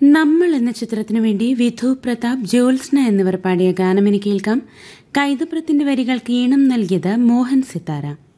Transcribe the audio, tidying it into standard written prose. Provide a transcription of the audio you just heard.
നമ്മൾ എന്ന ചിത്രത്തിനു വേണ്ടി വിധു പ്രതാപ്, ജ്യോത്സ്ന എന്നിവർ പാടിയ ഗാനമിനി കേൾക്കാം. കൈതപ്രത്തിന്റെ വരികൾക്ക് ഈണം നൽകിയത് മോഹൻ സിത്താര.